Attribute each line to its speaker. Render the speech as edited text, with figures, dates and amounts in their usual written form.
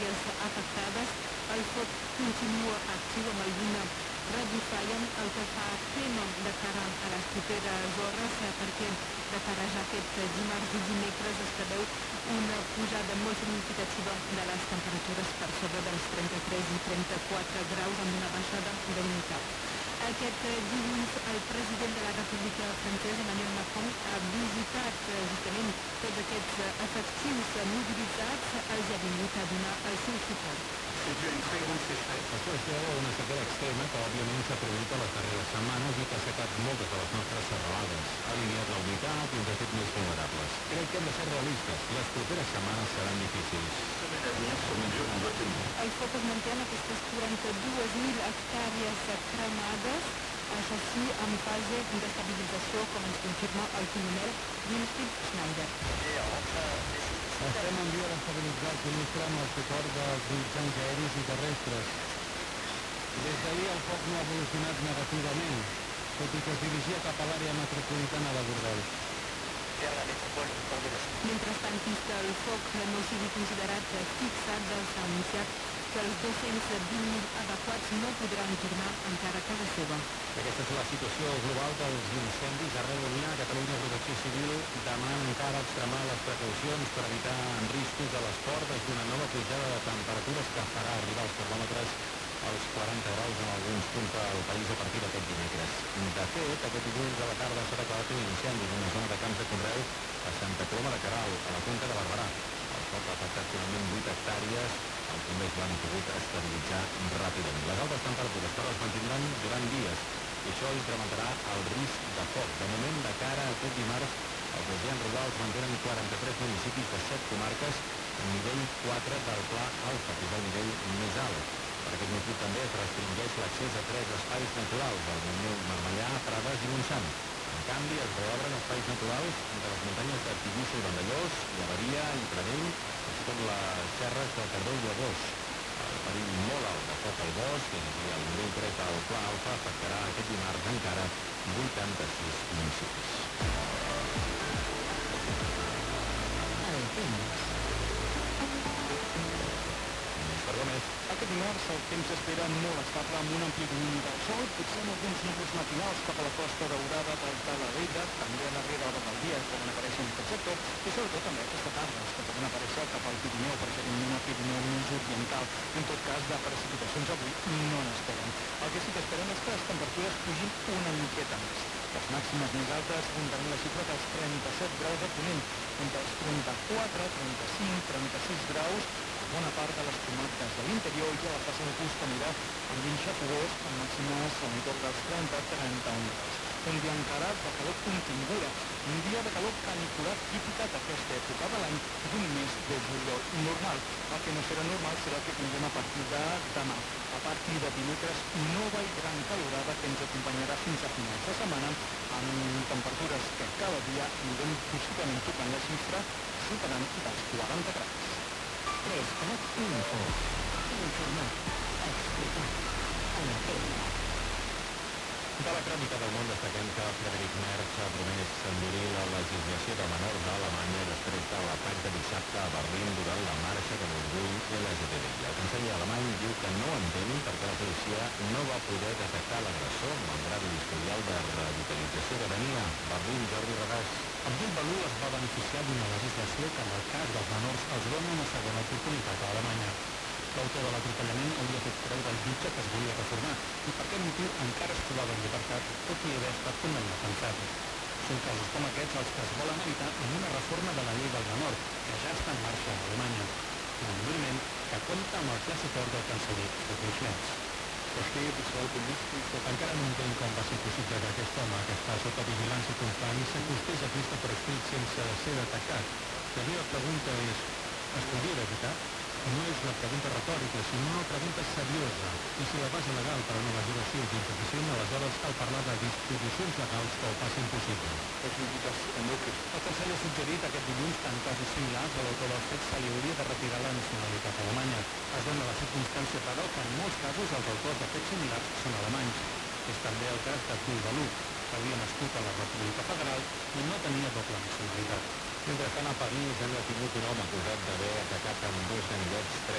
Speaker 1: àrees afectades. El foc continua actiu amb alguna rebufaia, el que fa pena de cara a les properes hores, perquè de cara ja aquest dimarts i dimecres es preveu una pujada molt significativa de les temperatures per sobre dels 33 i 34 graus amb una baixada de l'humitat. Aquest dilluns el president de la República Francesa, Emmanuel Macron, ha visitat justament tots aquests efectius mobilitzats, els ha vingut a donar el seu suport.
Speaker 2: Això es deu a una sequera extrema que òbviament s'ha produït a les darreres setmanes i que ha secat moltes de les nostres serralades, ha alineat la humitat i ens ha fet més vulnerables. Crec que hem de ser realistes. Les properes setmanes seran difícils.
Speaker 1: El foc es manté en aquestes 42.000 hectàrees cremades, això sí, en fase d'estabilització, com ens confirma el coronel Wilfried Schneider.
Speaker 3: Estem en via d'estabilitzar el subministre amb el suport dels mitjans aeris i terrestres. Des d'ahir el foc no ha evolucionat negativament, tot i que es dirigia cap a l'àrea metropolitana de Bordeus.
Speaker 1: Mentrestant, fins que el foc no sigui considerat fixat, s'ha anunciat que els 220.000 evacuats no podran tornar encara a casa seva.
Speaker 2: Aquesta és la situació global dels incendis arreu d'Unió. A Catalunya, Protecció Civil demana encara extremar les precaucions per evitar riscos a les portes d'una nova pujada de temperatures que farà arribar els termòmetres als 40 graus en alguns punts del país a partir d'aquest dimecres. De fet, aquest dilluns a la tarda s'ha declarat un incendi en una zona de camps de conreu a Santa Coloma de Queralt, a la conca de Barberà. El foc ha afectat finalment 8 hectàrees. Els bombers l'han pogut estabilitzar ràpidament. Les altes temperatures, però, es mantindran durant dies i això incrementarà el risc de foc. De moment, de cara a aquest dimarts, els agents rurals mantenen 43 municipis de 7 comarques en nivell 4 del Pla Alfa, que és el nivell més alt. Per aquest motiu també es restringeix l'accés a 3 espais naturals, el Montneu, Marmellà, Prades i Montsant. En canvi, es reobren espais naturals de les muntanyes de Tivissa i Vandellós, Llaveria i Pradell, així com les serres del Cardó i Llavors. El perill molt alt de foc al bosc, és a dir, el nivell 3 del Pla Alfa, afectarà aquest dimarts encara 86 municipis.
Speaker 4: El temps.
Speaker 2: Gómez.
Speaker 3: Aquest dimarts el temps s'espera molt estable amb un ampli domini del sol, potser amb alguns núvols matinals cap a la costa daurada del Talavera, també a darrera hora del dia poden aparèixer en aquest sector, i sobretot també aquesta tarda, que poden aparèixer cap al Pirineu, preferentment al Pirineu més oriental. En tot cas, de precipitacions avui no n'esperen. El que sí que esperen és que les temperatures pugin una miqueta més. Les màximes més altes rondaran la xifra dels 37 graus a Ponent, entre els 34, 35, 36 graus, bona part de les comarques de l'interior i a la façana costanera amb vent xafogós amb màximes a l'entorn dels 30-31 graus. Un dia encara de calor continguda, un dia de calor canicular típica d'aquesta època de l'any d'un mes de juliol normal. El que no serà normal serà el que tindrem a partir de demà. A partir de dimecres, nova i gran calorada que ens acompanyarà fins a finals de setmana amb temperatures que cada dia anirem possiblement tocant la xifra superant dels 40 graus.
Speaker 4: Prestat Info. Informat. Explicat. Entendre.
Speaker 2: De la crònica del món destaquem que Friedrich Merz ha promès endurir la legislació de menors a Alemanya després de l'atac de dissabte a Berlín durant la marxa de l'orgull LGTBI. El canceller alemany diu que no entén perquè la policia no va poder detectar l'agressor, malgrat l'historial de radicalització que tenia. Berlín, Jordi Regàs.
Speaker 5: Abdul Balul es va beneficiar d'una legislació que en el cas dels menors els dona una segona oportunitat a Alemanya. L'autor de l'atropellament hauria fet creure al jutge que es volia reformar i per aquest motiu encara es trobava en llibertat, tot i haver estat condemnat en ferro. Són casos com aquests els que es volen evitar amb una reforma de la llei del menor, que ja està en marxa a Alemanya. Un moviment que compta amb el clar suport del canceller Friedrich Merz. Encara no entenc com va ser possible que aquest home, que està sota vigilància constant, s'acostés a Christopher Street sense ser detectat. La meva pregunta és, es podria haver evitat? No és una pregunta retòrica, sinó una pregunta seriosa. I si la base legal per a una legislació és insuficient, aleshores cal parlar de disposicions legals que ho facin possible. El canceller ha suggerit aquest dilluns que en casos similars a l'autor dels fets se li hauria de retirar la nacionalitat alemanya. Es dona la circumstància, però, que en molts casos els autors de fets similars són alemanys. És també el cas d'Abdul Balul, que havia nascut a la República Federal i no tenia doble nacionalitat.
Speaker 2: Mentrestant, a París han detingut un home acusat d'haver atacat amb dos ganivets 3